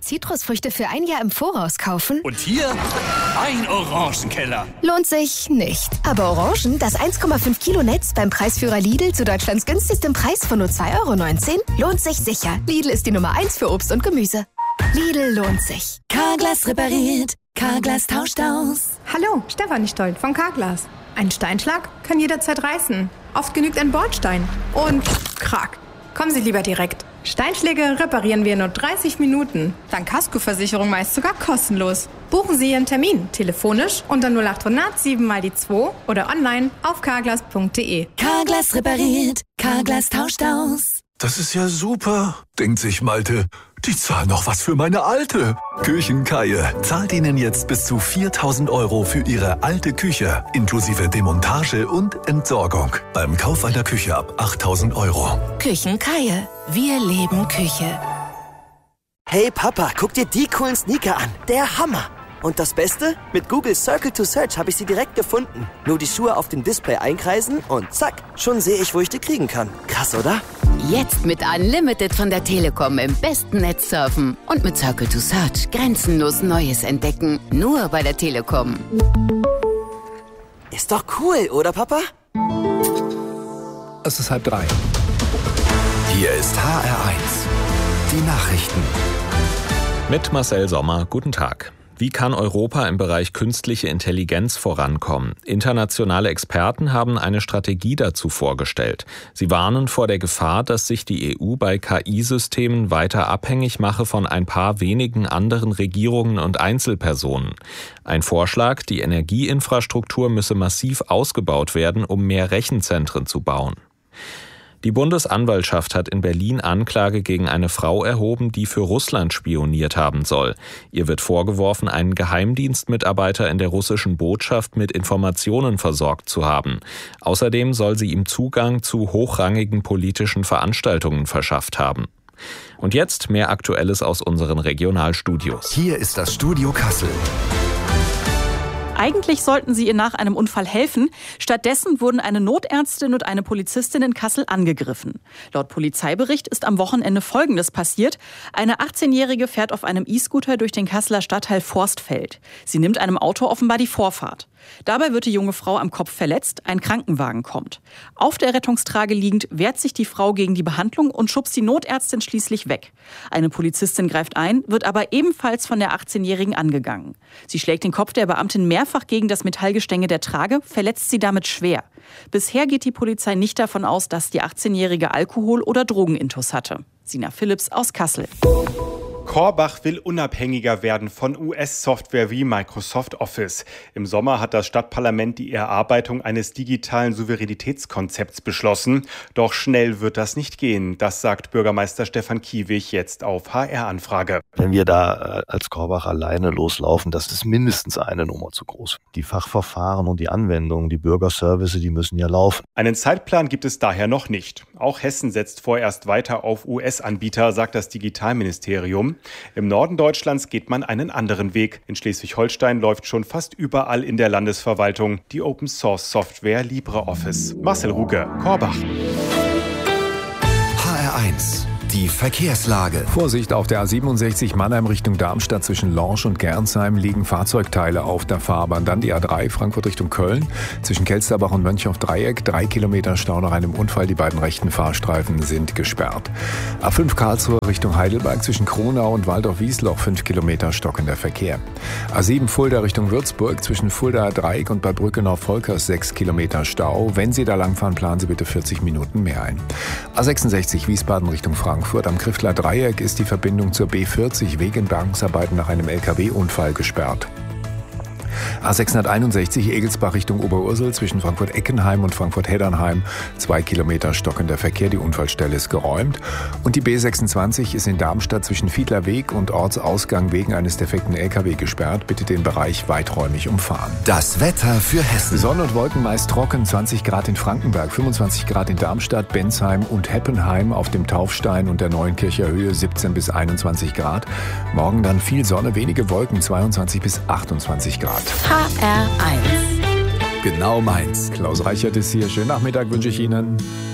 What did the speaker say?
Zitrusfrüchte für ein Jahr im Voraus kaufen? Und hier ein Orangenkeller. Lohnt sich nicht. Aber Orangen, das 1,5 Kilo Netz beim Preisführer Lidl zu Deutschlands günstigstem Preis von nur 2,19 €, lohnt sich sicher. Lidl ist die Nummer 1 für Obst und Gemüse. Lidl lohnt sich. Carglass repariert. Carglass tauscht aus. Hallo, Stefanie Stoll von Carglass. Ein Steinschlag kann jederzeit reißen. Oft genügt ein Bordstein. Und krack. Kommen Sie lieber direkt. Steinschläge reparieren wir in nur 30 Minuten. Dank Kaskoversicherung meist sogar kostenlos. Buchen Sie Ihren Termin telefonisch unter 0800 7 mal die 2 oder online auf carglass.de. Carglass repariert. Carglass tauscht aus. Das ist ja super, denkt sich Malte. Die zahlen noch was für meine Alte. Küchenkeier zahlt Ihnen jetzt bis zu 4.000 € für Ihre alte Küche, inklusive Demontage und Entsorgung. Beim Kauf einer Küche ab 8.000 €. Küchenkeier. Wir leben Küche. Hey Papa, guck dir die coolen Sneaker an. Der Hammer. Und das Beste? Mit Google Circle to Search habe ich sie direkt gefunden. Nur die Schuhe auf dem Display einkreisen und zack, schon sehe ich, wo ich die kriegen kann. Krass, oder? Jetzt mit Unlimited von der Telekom im besten Netz surfen. Und mit Circle to Search grenzenlos Neues entdecken. Nur bei der Telekom. Ist doch cool, oder Papa? Es ist 2:30. Hier ist HR1. Die Nachrichten. Mit Marcel Sommer, guten Tag. Wie kann Europa im Bereich künstliche Intelligenz vorankommen? Internationale Experten haben eine Strategie dazu vorgestellt. Sie warnen vor der Gefahr, dass sich die EU bei KI-Systemen weiter abhängig mache von ein paar wenigen anderen Regierungen und Einzelpersonen. Ein Vorschlag, die Energieinfrastruktur müsse massiv ausgebaut werden, um mehr Rechenzentren zu bauen. Die Bundesanwaltschaft hat in Berlin Anklage gegen eine Frau erhoben, die für Russland spioniert haben soll. Ihr wird vorgeworfen, einen Geheimdienstmitarbeiter in der russischen Botschaft mit Informationen versorgt zu haben. Außerdem soll sie ihm Zugang zu hochrangigen politischen Veranstaltungen verschafft haben. Und jetzt mehr Aktuelles aus unseren Regionalstudios. Hier ist das Studio Kassel. Eigentlich sollten sie ihr nach einem Unfall helfen. Stattdessen wurden eine Notärztin und eine Polizistin in Kassel angegriffen. Laut Polizeibericht ist am Wochenende Folgendes passiert. Eine 18-Jährige fährt auf einem E-Scooter durch den Kasseler Stadtteil Forstfeld. Sie nimmt einem Auto offenbar die Vorfahrt. Dabei wird die junge Frau am Kopf verletzt, ein Krankenwagen kommt. Auf der Rettungstrage liegend wehrt sich die Frau gegen die Behandlung und schubst die Notärztin schließlich weg. Eine Polizistin greift ein, wird aber ebenfalls von der 18-Jährigen angegangen. Sie schlägt den Kopf der Beamtin mehrfach gegen das Metallgestänge der Trage, verletzt sie damit schwer. Bisher geht die Polizei nicht davon aus, dass die 18-Jährige Alkohol- oder Drogenintus hatte. Sina Philipps aus Kassel. Korbach will unabhängiger werden von US-Software wie Microsoft Office. Im Sommer hat das Stadtparlament die Erarbeitung eines digitalen Souveränitätskonzepts beschlossen. Doch schnell wird das nicht gehen. Das sagt Bürgermeister Stefan Kiewig jetzt auf HR-Anfrage. Wenn wir da als Korbach alleine loslaufen, das ist mindestens eine Nummer zu groß. Die Fachverfahren und die Anwendungen, die Bürgerservice, die müssen ja laufen. Einen Zeitplan gibt es daher noch nicht. Auch Hessen setzt vorerst weiter auf US-Anbieter, sagt das Digitalministerium. Im Norden Deutschlands geht man einen anderen Weg. In Schleswig-Holstein läuft schon fast überall in der Landesverwaltung die Open-Source-Software LibreOffice. Marcel Ruge, Korbach. HR1. Die Verkehrslage. Vorsicht, auf der A67 Mannheim Richtung Darmstadt zwischen Lorsch und Gernsheim liegen Fahrzeugteile auf der Fahrbahn. Dann die A3 Frankfurt Richtung Köln. Zwischen Kelsterbach und Mönchhoff-Dreieck 3 Kilometer Stau nach einem Unfall. Die beiden rechten Fahrstreifen sind gesperrt. A5 Karlsruhe Richtung Heidelberg zwischen Kronau und Waldorf-Wiesloch 5 Kilometer stockender Verkehr. A7 Fulda Richtung Würzburg zwischen Fuldaer Dreieck und Bad Brückenau-Volkers 6 Kilometer Stau. Wenn Sie da langfahren, planen Sie bitte 40 Minuten mehr ein. A66 Wiesbaden Richtung Frankfurt. Am Kriftler Dreieck ist die Verbindung zur B40 wegen Bergungsarbeiten nach einem LKW-Unfall gesperrt. A661 Egelsbach Richtung Oberursel zwischen Frankfurt-Eckenheim und Frankfurt-Heddernheim 2 Kilometer stockender Verkehr, die Unfallstelle ist geräumt. Und die B26 ist in Darmstadt zwischen Fiedlerweg und Ortsausgang wegen eines defekten LKW gesperrt. Bitte den Bereich weiträumig umfahren. Das Wetter für Hessen. Sonne und Wolken meist trocken, 20 Grad in Frankenberg, 25 Grad in Darmstadt, Bensheim und Heppenheim, auf dem Taufstein und der Neuenkircher Höhe 17 bis 21 Grad. Morgen dann viel Sonne, wenige Wolken, 22 bis 28 Grad. HR1. Genau meins. Klaus Reichert ist hier. Schönen Nachmittag wünsche ich Ihnen.